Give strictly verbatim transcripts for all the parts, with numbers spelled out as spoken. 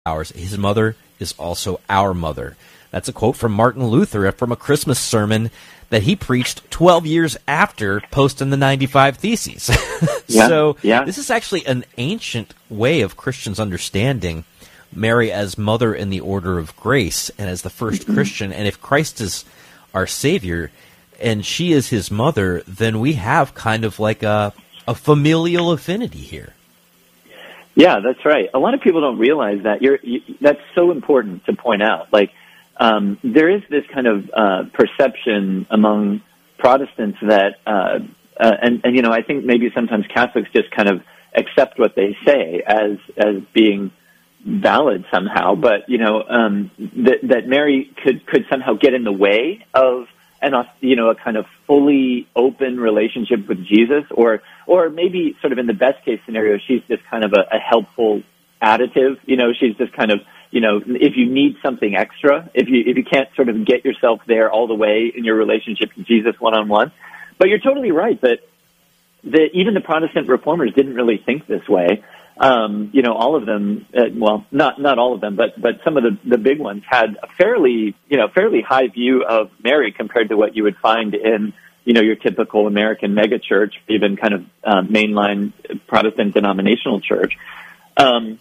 ours. His mother is also our mother. That's a quote from Martin Luther from a Christmas sermon that he preached twelve years after posting the ninety-five Theses. yeah, so yeah. This is actually an ancient way of Christians understanding Mary as mother in the order of grace and as the first mm-hmm. Christian. And if Christ is our Savior and she is his mother, then we have kind of like a, a familial affinity here. Yeah, that's right. A lot of people don't realize that. You're, you, that's so important to point out. Like, um, there is this kind of uh, perception among Protestants that, uh, uh, and, and you know, I think maybe sometimes Catholics just kind of accept what they say as as being valid somehow. But you know, um, that that Mary could could somehow get in the way of an you know a kind of fully open relationship with Jesus, or or maybe sort of in the best case scenario, she's just kind of a, a helpful additive. You know, she's just kind of, you know, if you need something extra, if you if you can't sort of get yourself there all the way in your relationship to Jesus one on one. But you're totally right that that even the Protestant reformers didn't really think this way. Um, you know, all of them, uh, well, not not all of them, but but some of the, the big ones had a fairly, you know, fairly high view of Mary compared to what you would find in, you know, your typical American megachurch, even kind of uh, mainline Protestant denominational church. Um,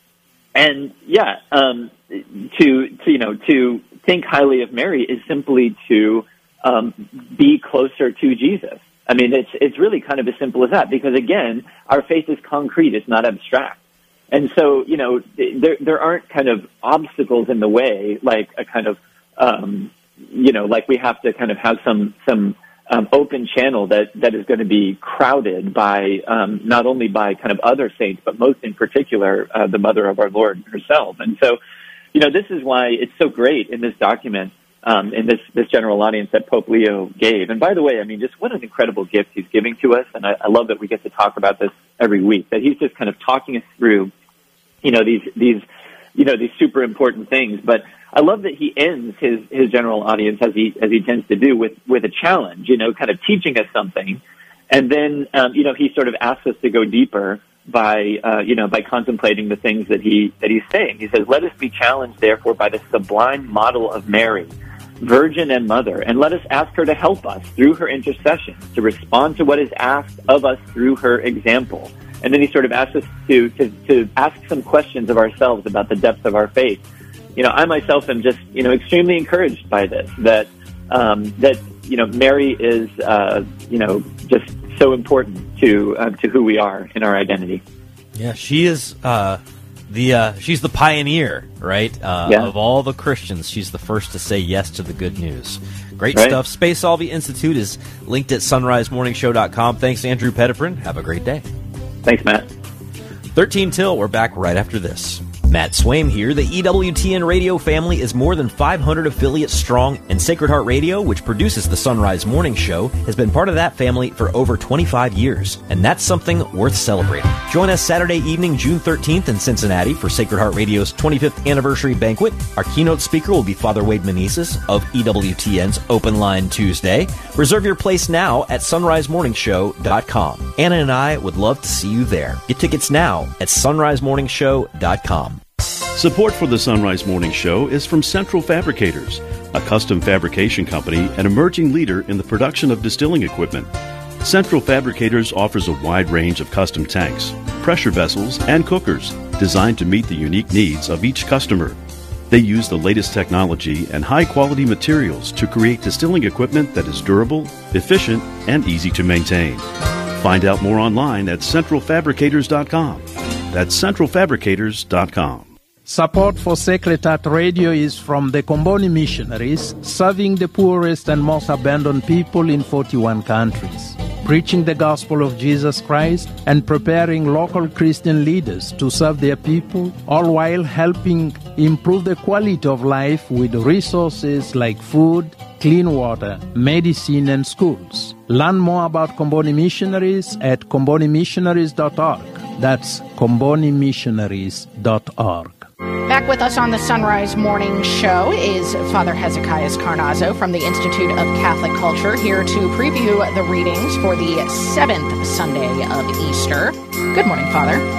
and yeah, um, to, to, you know, to think highly of Mary is simply to um, be closer to Jesus. I mean, it's it's really kind of as simple as that, because, again, our faith is concrete. It's not abstract. And so, you know, there there aren't kind of obstacles in the way, like a kind of, um, you know, like we have to kind of have some some um, open channel that, that is going to be crowded by um, not only by kind of other saints, but most in particular, uh, the mother of our Lord herself. And so, you know, this is why it's so great in this document, Um, in this, this general audience that Pope Leo gave. And by the way, I mean, just what an incredible gift he's giving to us. And I, I love that we get to talk about this every week, that he's just kind of talking us through, you know, these, these, you know, these super important things. But I love that he ends his, his general audience, as he, as he tends to do, with, with a challenge, you know, kind of teaching us something. And then, um, you know, he sort of asks us to go deeper by, uh, you know, by contemplating the things that he, that he's saying. He says, "Let us be challenged, therefore, by the sublime model of Mary, Virgin and Mother, and let us ask her to help us through her intercession to respond to what is asked of us through her example." And then he sort of asks us to, to, to ask some questions of ourselves about the depth of our faith. You know, I myself am just, you know, extremely encouraged by this, that, um, that, you know, Mary is, uh, you know, just so important to, uh, to who we are in our identity. Yeah, she is, uh, The uh, she's the pioneer, right? Uh, yeah. Of all the Christians, she's the first to say yes to the good news. Great right. stuff. Spaceolvie Institute is linked at sunrise morning show dot com. Thanks, Andrew Petiprin. Have a great day. Thanks, Matt. thirteen till. We're back right after this. Matt Swaim here. The E W T N radio family is more than five hundred affiliates strong, and Sacred Heart Radio, which produces the Sunrise Morning Show, has been part of that family for over twenty-five years, and that's something worth celebrating. Join us Saturday evening, June thirteenth in Cincinnati for Sacred Heart Radio's twenty-fifth anniversary banquet. Our keynote speaker will be Father Wade Menezes of E W T N's Open Line Tuesday. Reserve your place now at sunrise morning show dot com. Anna and I would love to see you there. Get tickets now at sunrise morning show dot com. Support for the Sunrise Morning Show is from Central Fabricators, a custom fabrication company and emerging leader in the production of distilling equipment. Central Fabricators offers a wide range of custom tanks, pressure vessels, and cookers designed to meet the unique needs of each customer. They use the latest technology and high-quality materials to create distilling equipment that is durable, efficient, and easy to maintain. Find out more online at central fabricators dot com. That's central fabricators dot com. Support for Sacred Heart Radio is from the Comboni Missionaries, serving the poorest and most abandoned people in forty-one countries, preaching the gospel of Jesus Christ and preparing local Christian leaders to serve their people, all while helping improve the quality of life with resources like food, clean water, medicine, and schools. Learn more about Comboni Missionaries at comboni missionaries dot org. That's comboni missionaries dot org. Back with us on the Sunrise Morning Show is Father Hezekiah Carnazzo from the Institute of Catholic Culture, here to preview the readings for the seventh Sunday of Easter. Good morning, Father.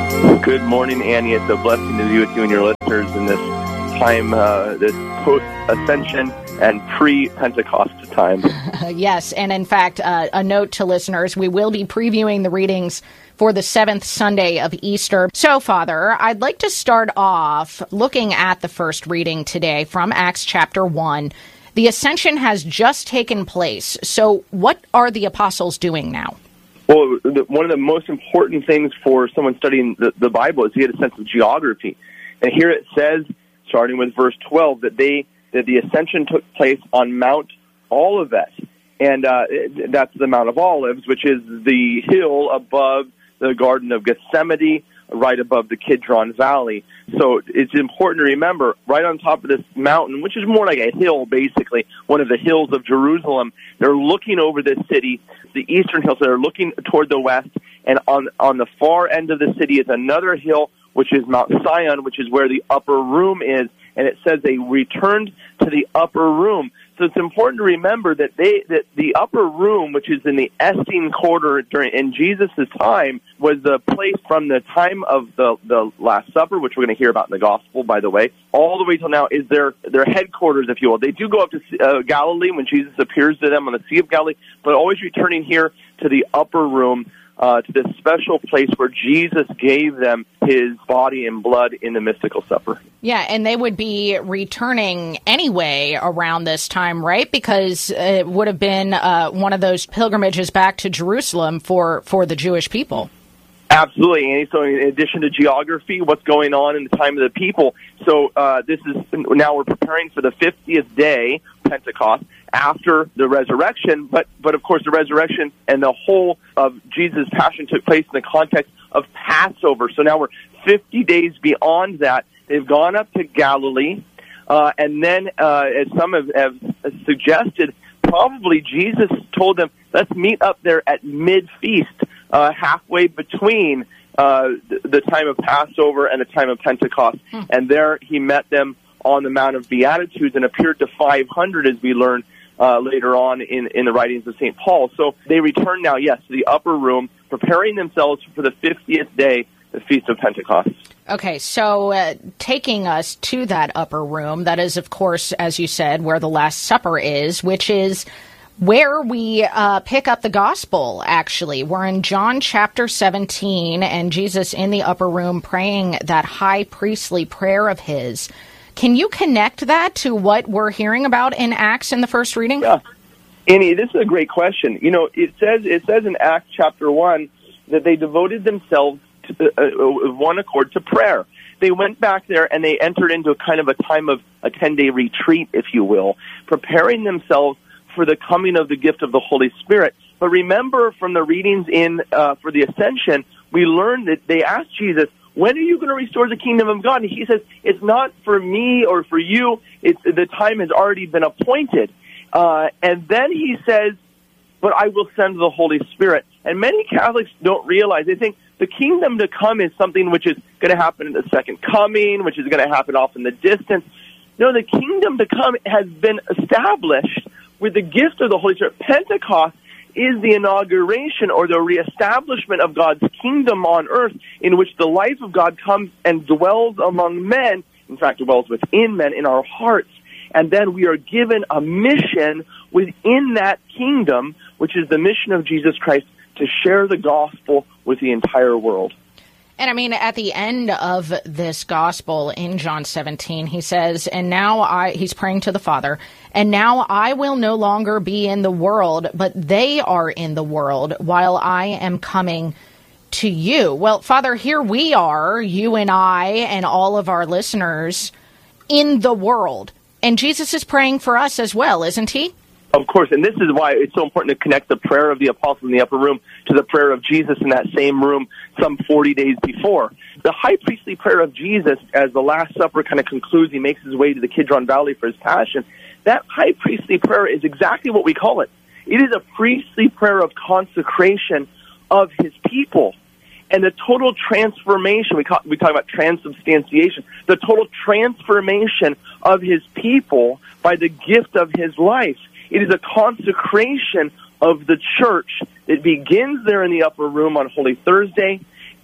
Good morning, Annie. It's a blessing to be with you and your listeners in this time, uh, this post-ascension and pre-Pentecost time. Yes, and in fact, uh, a note to listeners, we will be previewing the readings for the seventh Sunday of Easter. So, Father, I'd like to start off looking at the first reading today from Acts chapter one. The ascension has just taken place. So what are the apostles doing now? Well, the, one of the most important things for someone studying the, the Bible is to get a sense of geography. And here it says, starting with verse twelve, that they that the ascension took place on Mount Olivet. And uh, that's the Mount of Olives, which is the hill above the Garden of Gethsemane, right above the Kidron Valley. So it's important to remember, right on top of this mountain, which is more like a hill, basically, one of the hills of Jerusalem, they're looking over this city, the eastern hills, they're looking toward the west, and on, on the far end of the city is another hill, which is Mount Sion, which is where the upper room is, and it says they returned to the upper room. So it's important to remember that they that the upper room, which is in the Essene Quarter during in Jesus' time, was the place from the time of the, the Last Supper, which we're going to hear about in the Gospel, by the way, all the way till now is their their headquarters, if you will. They do go up to uh, Galilee when Jesus appears to them on the Sea of Galilee, but always returning here to the upper room, uh, to this special place where Jesus gave them his body and blood in the mystical supper. Yeah, and they would be returning anyway around this time, right? Because it would have been uh, one of those pilgrimages back to Jerusalem for, for the Jewish people. Absolutely, Annie. So in addition to geography, what's going on in the time of the people, so uh, this is now we're preparing for the fiftieth day, Pentecost, after the resurrection, but, but of course the resurrection and the whole of Jesus' passion took place in the context of Passover. So now we're fifty days beyond that. They've gone up to Galilee, uh, and then, uh, as some have, have suggested, probably Jesus told them, let's meet up there at mid-feast, uh, halfway between uh, the, the time of Passover and the time of Pentecost. Hmm. And there he met them on the Mount of Beatitudes and appeared to five hundred, as we learn uh, later on in, in the writings of Saint Paul. So they return now, yes, to the upper room, preparing themselves for the fiftieth day, the Feast of Pentecost. Okay, so uh, taking us to that upper room, that is, of course, as you said, where the Last Supper is, which is where we uh, pick up the gospel, actually. We're in John chapter seventeen, and Jesus in the upper room praying that high priestly prayer of his. Can you connect that to what we're hearing about in Acts in the first reading? Yeah. Annie, this is a great question. You know, it says it says in Acts chapter one that they devoted themselves to, uh, one accord to prayer. They went back there and they entered into a kind of a time of a ten-day retreat, if you will, preparing themselves for the coming of the gift of the Holy Spirit. But remember from the readings in uh, for the Ascension, we learned that they asked Jesus, when are you going to restore the kingdom of God? And he says, it's not for me or for you. It's, the time has already been appointed. Uh, and then he says, but I will send the Holy Spirit. And many Catholics don't realize, they think the kingdom to come is something which is going to happen in the second coming, which is going to happen off in the distance. No, the kingdom to come has been established with the gift of the Holy Spirit. Pentecost is the inauguration or the reestablishment of God's kingdom on earth, in which the life of God comes and dwells among men, in fact, dwells within men, in our hearts. And then we are given a mission within that kingdom, which is the mission of Jesus Christ, to share the gospel with the entire world. And I mean, at the end of this gospel in John seventeen, he says, and now I, he's praying to the Father, and now I will no longer be in the world, but they are in the world while I am coming to you. Well, Father, here we are, you and I and all of our listeners in the world. And Jesus is praying for us as well, isn't he? Of course, and this is why it's so important to connect the prayer of the apostles in the upper room to the prayer of Jesus in that same room some forty days before. The high priestly prayer of Jesus, as the Last Supper kind of concludes, he makes his way to the Kidron Valley for his passion. That high priestly prayer is exactly what we call it. It is a priestly prayer of consecration of his people. And the total transformation, we, call, we talk about transubstantiation, the total transformation of his people by the gift of his life. It is a consecration of the church. It begins there in the upper room on Holy Thursday,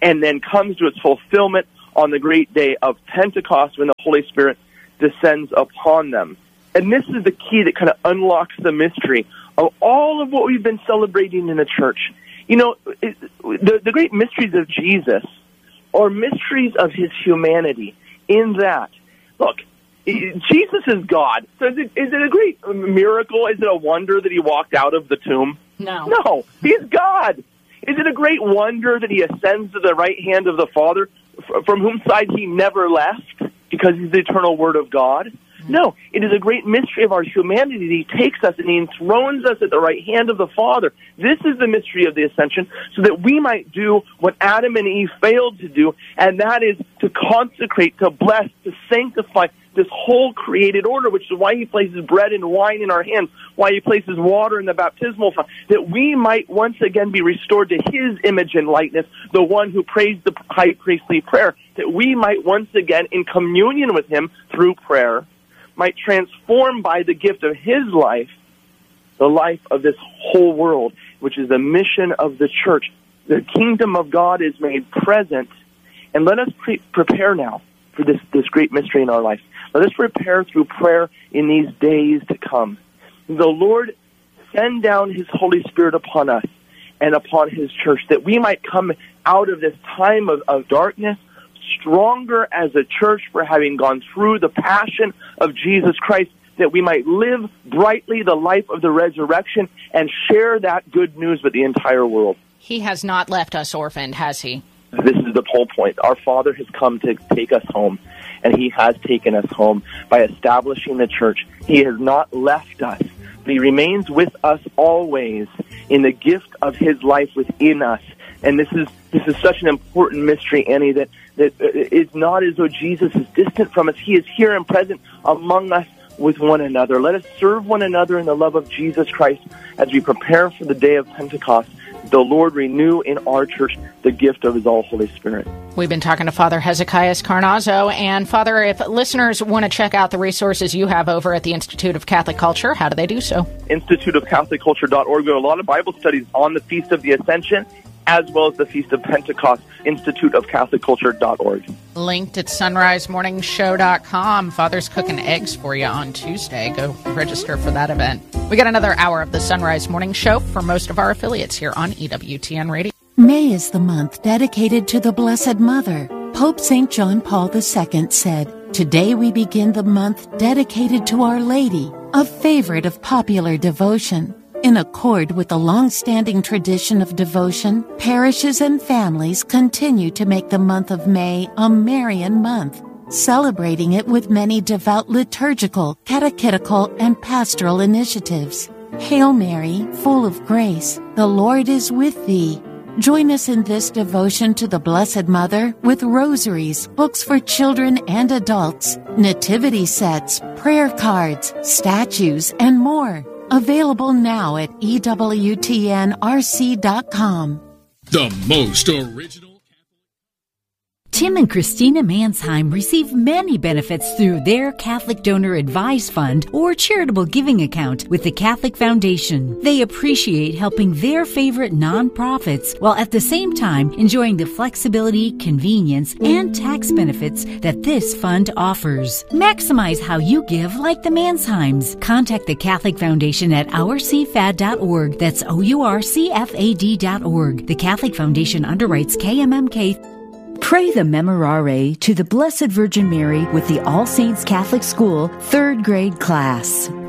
and then comes to its fulfillment on the great day of Pentecost when the Holy Spirit descends upon them. And this is the key that kind of unlocks the mystery of all of what we've been celebrating in the church. You know, it, the, the great mysteries of Jesus are mysteries of his humanity in that, look, Jesus is God. So is it, is it a great miracle? Is it a wonder that he walked out of the tomb? No. No, he's God. Is it a great wonder that he ascends to the right hand of the Father, from whom side he never left, because he's the eternal Word of God? No, it is a great mystery of our humanity that he takes us and he enthrones us at the right hand of the Father. This is the mystery of the ascension, so that we might do what Adam and Eve failed to do, and that is to consecrate, to bless, to sanctify this whole created order, which is why he places bread and wine in our hands, why he places water in the baptismal font, that we might once again be restored to his image and likeness, the one who prays the high priestly prayer, that we might once again, in communion with him through prayer, might transform by the gift of his life the life of this whole world, which is the mission of the church. The kingdom of God is made present, and let us pre- prepare now for this, this great mystery in our life. Let us prepare through prayer in these days to come. The Lord send down his Holy Spirit upon us and upon his church, that we might come out of this time of, of darkness stronger as a church for having gone through the passion of Jesus Christ, that we might live brightly the life of the resurrection and share that good news with the entire world. He has not left us orphaned, has he? This is the whole point. Our Father has come to take us home, and he has taken us home by establishing the church. He has not left us, but he remains with us always in the gift of his life within us. And this is this is such an important mystery, Annie, that, that it's not as though Jesus is distant from us. He is here and present among us with one another. Let us serve one another in the love of Jesus Christ as we prepare for the day of Pentecost. The Lord renew in our church the gift of his all Holy Spirit. We've been talking to Father Hezekiah Carnazzo. And Father, if listeners want to check out the resources you have over at the Institute of Catholic Culture, how do they do so? institute of catholic culture dot org. There are a lot of Bible studies on the Feast of the Ascension, as well as the Feast of Pentecost, institute of catholic culture dot org. Linked at sunrise morning show dot com. Father's cooking eggs for you on Tuesday. Go register for that event. We got another hour of the Sunrise Morning Show for most of our affiliates here on E W T N Radio. May is the month dedicated to the Blessed Mother. Pope Saint John Paul the Second said, "Today we begin the month dedicated to Our Lady, a favorite of popular devotion." In accord with the long-standing tradition of devotion, parishes and families continue to make the month of May a Marian month, celebrating it with many devout liturgical, catechetical, and pastoral initiatives. Hail Mary, full of grace, the Lord is with thee. Join us in this devotion to the Blessed Mother with rosaries, books for children and adults, nativity sets, prayer cards, statues, and more. Available now at E W T N R C dot com. The most original. Tim and Christina Mansheim receive many benefits through their Catholic Donor Advised Fund or charitable giving account with the Catholic Foundation. They appreciate helping their favorite nonprofits while at the same time enjoying the flexibility, convenience, and tax benefits that this fund offers. Maximize how you give like the Mansheims. Contact the Catholic Foundation at our c f a d dot org. That's O U R C F A D dot org. The Catholic Foundation underwrites K M M K. Pray the Memorare to the Blessed Virgin Mary with the All Saints Catholic School third grade class.